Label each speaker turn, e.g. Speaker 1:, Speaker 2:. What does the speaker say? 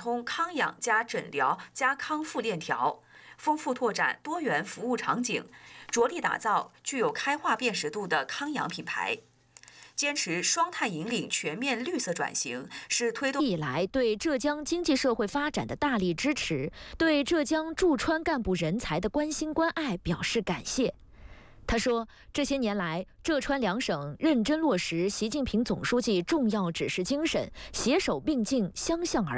Speaker 1: 通康养加诊疗加康复链条，丰富拓展多元服务场景，着力打造具有开化辨识度的康养品牌。坚持双碳引领全面绿色转型，是推动
Speaker 2: 以来对浙江经济社会发展的大力支持，对浙江驻川干部人才的关心关爱表示感谢。他说，这些年来，浙川两省认真落实习近平总书记重要指示精神，携手并进，相向而